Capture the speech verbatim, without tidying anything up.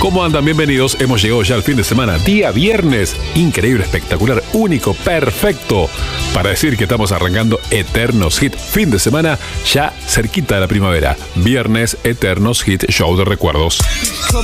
¿Cómo andan? Bienvenidos. Hemos llegado ya al fin de semana. Día viernes. Increíble, espectacular, único, perfecto. Para decir que estamos arrancando Eternos Hit. Fin de semana ya cerquita de la primavera. Viernes, Eternos Hit, show de recuerdos.